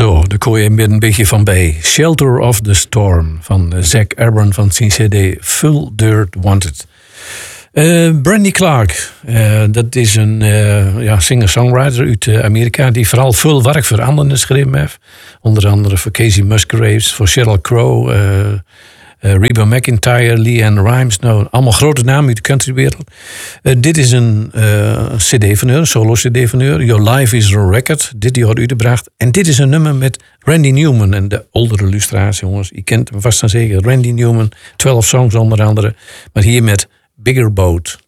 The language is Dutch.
Zo, daar kon je een beetje van bij. Shelter of the Storm van Zac Efron van zijn cd Full Dirt Wanted. Brandy Clark, dat is een singer-songwriter uit Amerika die vooral veel werk voor anderen geschreven heeft. Onder andere voor Casey Musgraves, voor Sheryl Crow, Reba McEntire, LeAnn Rimes. Nou, allemaal grote namen uit de countrywereld. Dit is een cd van haar, een solo-cd van haar. Your Life is a Record, dit die had uitgebracht. En dit is een nummer met Randy Newman. En de oudere illustratie, jongens. Je kent hem vast en zeker. Randy Newman, 12 songs onder andere. Maar hier met Bigger Boat.